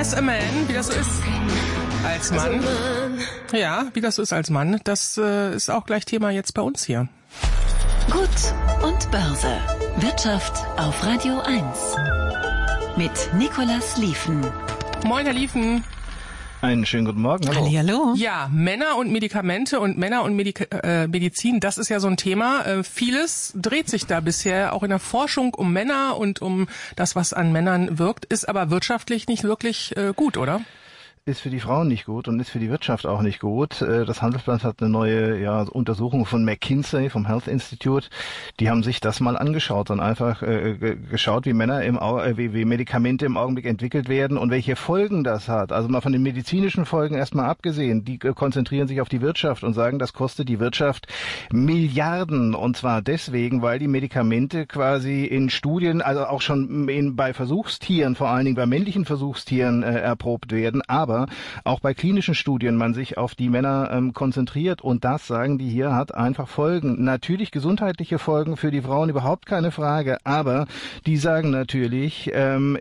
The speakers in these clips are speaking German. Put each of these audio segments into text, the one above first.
as a man, wie das so ist als Mann. Ja, wie das so ist als Mann, das ist auch gleich Thema jetzt bei uns hier. Gut und Börse. Wirtschaft auf Radio 1. Mit Nicolas Lieven. Moin, Herr Lieven. Einen schönen guten Morgen. Hallo. Hallihallo. Ja, Männer und Medikamente und Männer und Medizin, das ist ja so ein Thema. Vieles dreht sich da bisher auch in der Forschung um Männer und um das, was an Männern wirkt, ist aber wirtschaftlich nicht wirklich gut, oder? Ist für die Frauen nicht gut und ist für die Wirtschaft auch nicht gut. Das Handelsblatt hat eine neue Untersuchung von McKinsey, vom Health Institute. Die haben sich das mal angeschaut und einfach geschaut, wie wie Medikamente im Augenblick entwickelt werden und welche Folgen das hat. Also mal von den medizinischen Folgen erstmal abgesehen. Die konzentrieren sich auf die Wirtschaft und sagen, das kostet die Wirtschaft Milliarden. Und zwar deswegen, weil die Medikamente quasi in Studien, also auch schon bei Versuchstieren, vor allen Dingen bei männlichen Versuchstieren erprobt werden, aber auch bei klinischen Studien man sich auf die Männer konzentriert und das, sagen die hier, hat einfach Folgen. Natürlich gesundheitliche Folgen für die Frauen, überhaupt keine Frage, aber die sagen natürlich, man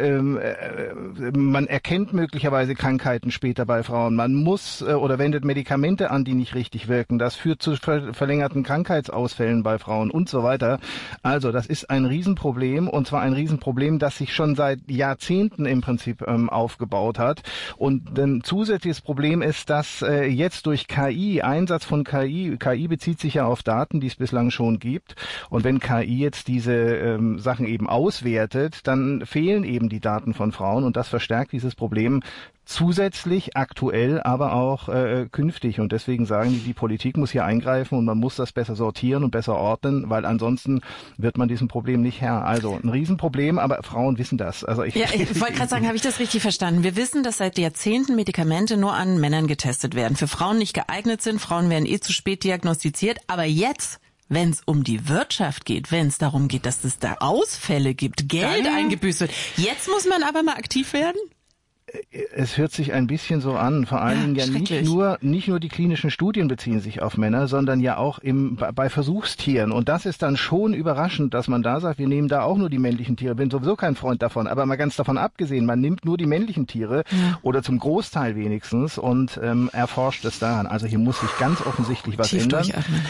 erkennt möglicherweise Krankheiten später bei Frauen, man muss oder wendet Medikamente an, die nicht richtig wirken, das führt zu verlängerten Krankheitsausfällen bei Frauen und so weiter. Also das ist ein Riesenproblem und zwar ein Riesenproblem, das sich schon seit Jahrzehnten im Prinzip aufgebaut hat. Und ein zusätzliches Problem ist, dass jetzt durch Einsatz von KI bezieht sich ja auf Daten, die es bislang schon gibt. Und wenn KI jetzt diese Sachen eben auswertet, dann fehlen eben die Daten von Frauen und das verstärkt dieses Problem zusätzlich, aktuell, aber auch künftig. Und deswegen sagen die Politik muss hier eingreifen und man muss das besser sortieren und besser ordnen, weil ansonsten wird man diesem Problem nicht Herr. Also ein Riesenproblem, aber Frauen wissen das. Also ich wollte gerade sagen, habe ich das richtig verstanden? Wir wissen, dass seit Jahrzehnten Medikamente nur an Männern getestet werden, für Frauen nicht geeignet sind, Frauen werden zu spät diagnostiziert, aber jetzt, wenn es um die Wirtschaft geht, wenn es darum geht, dass es da Ausfälle gibt, Geld eingebüßt wird, jetzt muss man aber mal aktiv werden? Es hört sich ein bisschen so an, vor allen Dingen ja nicht nur die klinischen Studien beziehen sich auf Männer, sondern ja auch bei Versuchstieren. Und das ist dann schon überraschend, dass man da sagt, wir nehmen da auch nur die männlichen Tiere. Bin sowieso kein Freund davon, aber mal ganz davon abgesehen, man nimmt nur die männlichen Tiere oder zum Großteil wenigstens und erforscht es daran. Also hier muss sich ganz offensichtlich was ändern. Durchatmen.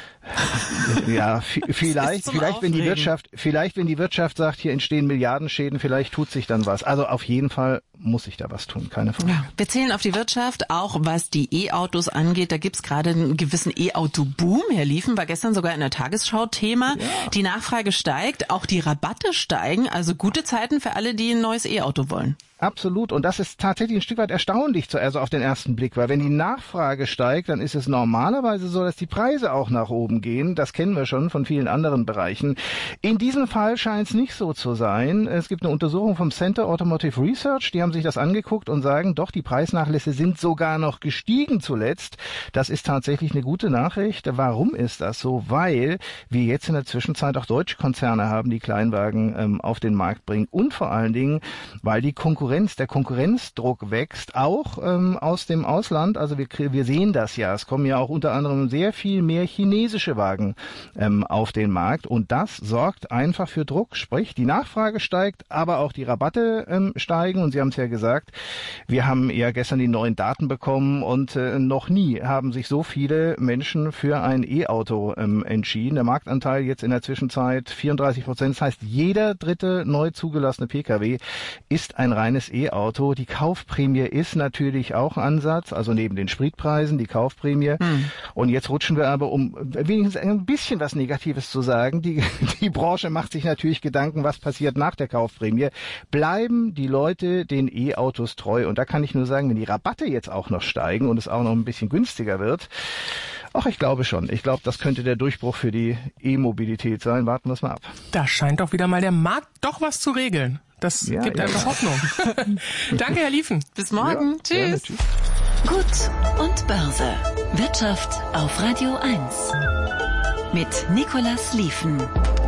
Ja, vielleicht wenn die Wirtschaft sagt, hier entstehen Milliardenschäden, vielleicht tut sich dann was. Also auf jeden Fall muss sich da was tun, keine Frage. Ja, wir zählen auf die Wirtschaft, auch was die E-Autos angeht. Da gibt's gerade einen gewissen E-Auto-Boom. Herr Lieven war gestern sogar in der Tagesschau Thema. Ja. Die Nachfrage steigt, auch die Rabatte steigen. Also gute Zeiten für alle, die ein neues E-Auto wollen. Absolut. Und das ist tatsächlich ein Stück weit erstaunlich, also auf den ersten Blick, weil wenn die Nachfrage steigt, dann ist es normalerweise so, dass die Preise auch nach oben gehen. Das kennen wir schon von vielen anderen Bereichen. In diesem Fall scheint es nicht so zu sein. Es gibt eine Untersuchung vom Center Automotive Research, die haben sich das angeguckt und sagen, doch, die Preisnachlässe sind sogar noch gestiegen zuletzt. Das ist tatsächlich eine gute Nachricht. Warum ist das so? Weil wir jetzt in der Zwischenzeit auch deutsche Konzerne haben, die Kleinwagen auf den Markt bringen und vor allen Dingen, weil der Konkurrenzdruck wächst, auch aus dem Ausland. Also wir sehen das ja. Es kommen ja auch unter anderem sehr viel mehr chinesische Wagen auf den Markt und das sorgt einfach für Druck. Sprich, die Nachfrage steigt, aber auch die Rabatte steigen und Sie haben es ja gesagt, wir haben ja gestern die neuen Daten bekommen und noch nie haben sich so viele Menschen für ein E-Auto entschieden. Der Marktanteil jetzt in der Zwischenzeit 34%. Das heißt, jeder dritte neu zugelassene Pkw ist ein reines E-Auto. Die Kaufprämie ist natürlich auch Ansatz, also neben den Spritpreisen, die Kaufprämie. Und jetzt rutschen wir aber, um wenigstens ein bisschen was Negatives zu sagen, die Branche macht sich natürlich Gedanken, was passiert nach der Kaufprämie. Bleiben die Leute den E-Autos treu? Und da kann ich nur sagen, wenn die Rabatte jetzt auch noch steigen und es auch noch ein bisschen günstiger wird, ich glaube schon. Ich glaube, das könnte der Durchbruch für die E-Mobilität sein. Warten wir es mal ab. Da scheint doch wieder mal der Markt doch was zu regeln. Das gibt einfach Hoffnung. Danke, Herr Lieven. Bis morgen. Tschüss. Tschüss. Gut und Börse. Wirtschaft auf Radio 1. Mit Nicolas Lieven.